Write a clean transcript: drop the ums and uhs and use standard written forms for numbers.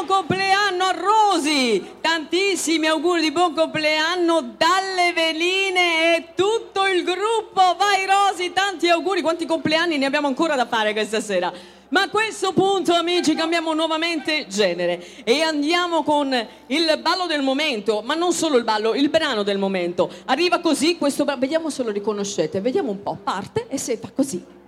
compleanno a Rosy! Tantissimi auguri di buon compleanno dalle veline e tutto il gruppo! Vai Rosy, tanti auguri! Quanti compleanni ne abbiamo ancora da fare questa sera? Ma a questo punto, amici, cambiamo nuovamente genere e andiamo con il ballo del momento, ma non solo il ballo, il brano del momento. Arriva così questo brano, vediamo se lo riconoscete, vediamo un po', parte e se fa così.